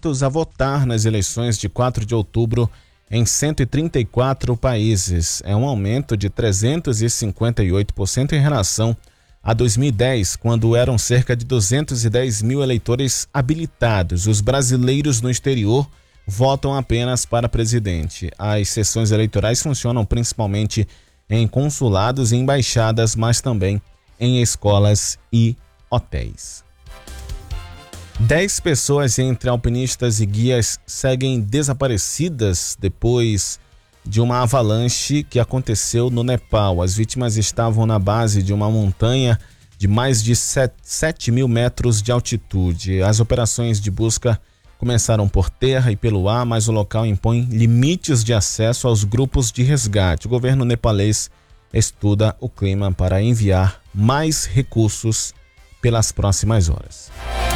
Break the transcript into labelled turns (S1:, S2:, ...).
S1: aptos a votar nas eleições de 4 de outubro em 134 países. É um aumento de 358% em relação a 2010, quando eram cerca de 210 mil eleitores habilitados. Os brasileiros no exterior votam apenas para presidente. As sessões eleitorais funcionam principalmente em consulados e embaixadas, mas também em escolas e hotéis. 10 pessoas, entre alpinistas e guias, seguem desaparecidas depois de uma avalanche que aconteceu no Nepal. As vítimas estavam na base de uma montanha de mais de 7 mil metros de altitude. As operações de busca começaram por terra e pelo ar, mas o local impõe limites de acesso aos grupos de resgate. O governo nepalês estuda o clima para enviar mais recursos pelas próximas horas.